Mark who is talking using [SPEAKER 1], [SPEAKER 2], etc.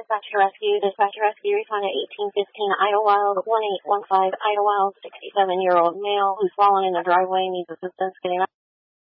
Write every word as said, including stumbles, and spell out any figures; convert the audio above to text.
[SPEAKER 1] Dispatch to rescue. Dispatch to rescue. Respond at eighteen fifteen Idlewild, one eight one five Idlewild, sixty-seven-year-old male who's fallen in the driveway, needs assistance getting up.